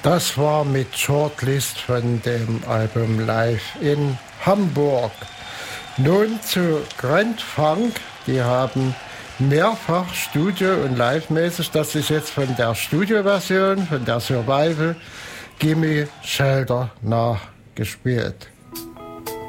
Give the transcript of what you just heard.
Das war mit Shortlist von dem Album Live in Hamburg. Nun zu Grand Funk. Die haben mehrfach Studio- und Live-mäßig, das ist jetzt von der Studioversion, von der Survival, Gimme Shelter nachgespielt.